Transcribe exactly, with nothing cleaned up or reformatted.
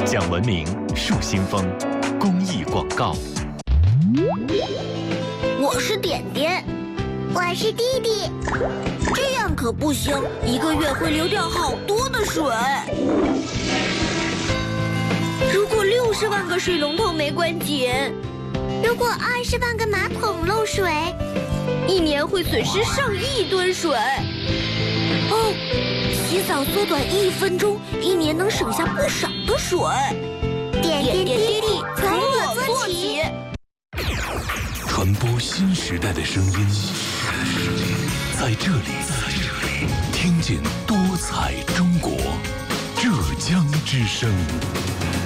讲文明树新风，公益广告。 我是点点， 我是弟弟。 这样可不行，一个月会流掉好多的水。如果六十万个水龙头没关紧， 如果二十万个马桶漏水， 一年会损失上亿吨水。哦，洗澡缩短一分钟，一年能省下不少的水。 点点滴滴，从我做起。 传播新时代的声音，在这里，听见多彩中国，浙江之声。